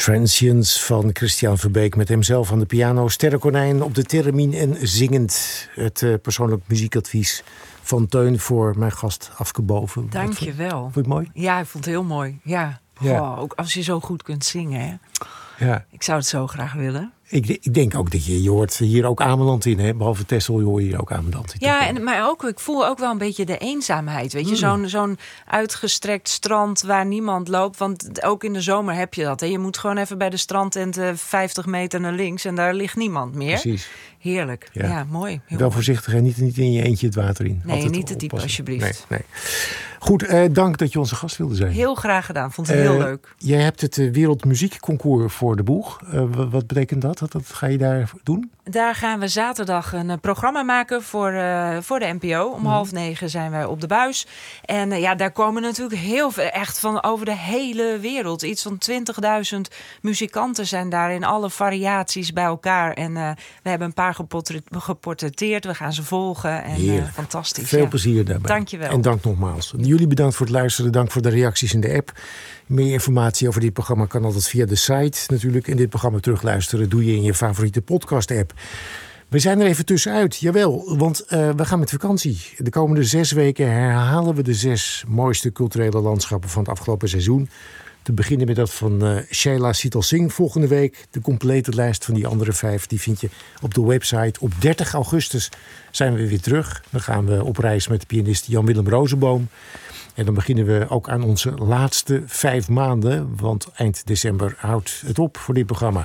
Transients van Christian Verbeek met hemzelf aan de piano. Sterrenkonijn op de theremin en zingend. Het persoonlijk muziekadvies van Teun voor mijn gast Afke Boven. Dank je wel. Vond je het mooi? Ja, ik vond het heel mooi. Ja. Oh, ook als je zo goed kunt zingen. Hè? Ja. Ik zou het zo graag willen. Ik denk ook dat je hoort hier ook Ameland in. Hè? Behalve Texel, je hoort hier ook Ameland in. Ja, maar ook, ik voel ook wel een beetje de eenzaamheid. Weet je, zo'n uitgestrekt strand waar niemand loopt. Want ook in de zomer heb je dat. Hè? Je moet gewoon even bij de strandtent 50 meter naar links en daar ligt niemand meer. Precies. Heerlijk. Ja, mooi. Wel mooi. Voorzichtig en niet in je eentje het water in. Nee, altijd niet te diep alsjeblieft. Nee. Goed, dank dat je onze gast wilde zijn. Heel graag gedaan. Vond het heel leuk. Jij hebt het Wereldmuziekconcours voor de boeg. Wat betekent dat? Wat ga je daar doen? Daar gaan we zaterdag een programma maken voor de NPO. Om 8:30 zijn wij op de buis. En daar komen natuurlijk heel veel, echt van over de hele wereld. Iets van 20.000 muzikanten zijn daar in alle variaties bij elkaar. En we hebben een paar geportretteerd. We gaan ze volgen. En fantastisch. Veel plezier daarbij. Dank je wel. En dank nogmaals. Jullie bedankt voor het luisteren. Dank voor de reacties in de app. Meer informatie over dit programma kan altijd via de site natuurlijk. En dit programma terugluisteren doe je in je favoriete podcast-app. We zijn er even tussenuit, jawel, want we gaan met vakantie. De komende 6 weken herhalen we de 6 mooiste culturele landschappen van het afgelopen seizoen. Te beginnen met dat van Sheila Sital Singh volgende week. De complete lijst van die andere 5 die vind je op de website. Op 30 augustus zijn we weer terug. Dan gaan we op reis met de pianist Jan-Willem Rozenboom. En dan beginnen we ook aan onze laatste 5 maanden. Want eind december houdt het op voor dit programma.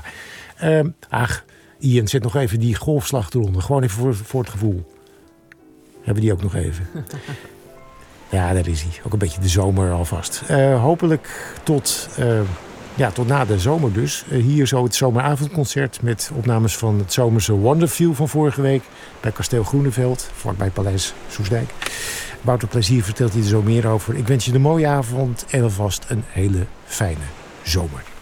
Ian, zet nog even die golfslag eronder. Gewoon even voor het gevoel. Hebben we die ook nog even? Ja, daar is hij. Ook een beetje de zomer alvast. Hopelijk tot na de zomer dus. Hier zo het zomeravondconcert met opnames van het zomerse Wonderview van vorige week. Bij Kasteel Groeneveld, vlakbij Paleis Soestdijk. Wouter Plezier vertelt hier zo meer over. Ik wens je een mooie avond en alvast een hele fijne zomer.